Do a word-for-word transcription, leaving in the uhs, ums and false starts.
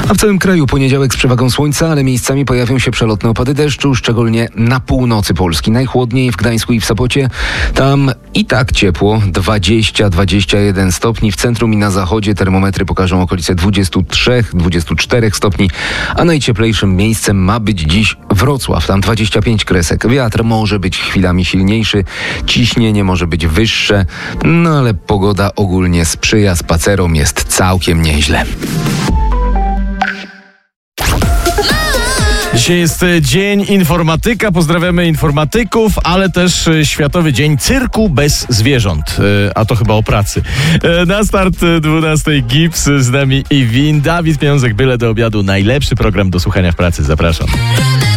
A w całym kraju poniedziałek z przewagą słońca, ale miejscami pojawią się przelotne opady deszczu, szczególnie na północy Polski. Najchłodniej w Gdańsku i w Sopocie. Tam i tak ciepło, dwadzieścia do dwudziestu jeden stopni. W centrum i na zachodzie termometry pokażą okolice dwudziestu trzech do dwudziestu czterech stopni, a najcieplejszym miejscem ma być dziś Wrocław. Tam dwadzieścia pięć kresek. Wiatr może być chwilami silniejszy, ciśnienie może być wyższe, no ale pogoda ogólnie sprzyja spacerom, jest całkiem nieźle. Dzisiaj jest Dzień Informatyka, pozdrawiamy informatyków, ale też Światowy Dzień Cyrku bez zwierząt, a to chyba o pracy. Na start dwunastej Gips, z nami Iwin, Dawid Pieniążek, byle do obiadu, najlepszy program do słuchania w pracy, zapraszam.